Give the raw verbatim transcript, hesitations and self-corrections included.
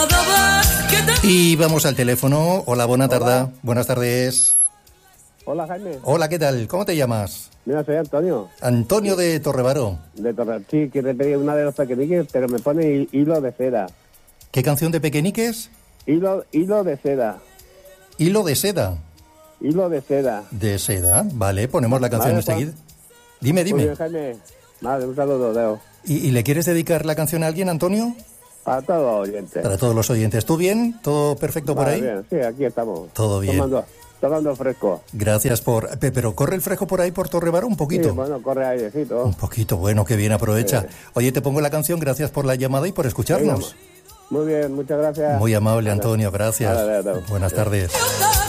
Y vamos al teléfono. Hola, buena tarde. Buenas tardes. Hola, Jaime. Hola, ¿qué tal? ¿Cómo te llamas? Mira, soy Antonio. Antonio de Torrebaró. De Torre... Sí, quiero pedir una de los pequeñiques, pero me pone hilo de seda. ¿Qué canción de Pequeñiques? Hilo, hilo de seda. Hilo de seda. Hilo de seda. De seda, vale, ponemos la canción Vale, enseguida. Dime, dime. Muy bien, Jaime. Vale, un saludo, Leo. ¿Y, ¿Y le quieres dedicar la canción a alguien, Antonio? Para todos los oyentes. Para todos los oyentes. ¿Tú bien? ¿Todo perfecto por Vale, ahí? Bien. Sí, aquí estamos. Todo bien. Tomando, tomando fresco. Gracias por... Pe- Pero corre el fresco por ahí, por Torrebaró, un poquito. Sí, bueno, corre airecito. Un poquito, bueno, que bien, aprovecha. Sí. Oye, te pongo la canción, gracias por la llamada y por escucharnos. Venga, muy bien, muchas gracias. Muy amable, Antonio, gracias. Vale, vale, vale. Buenas tardes.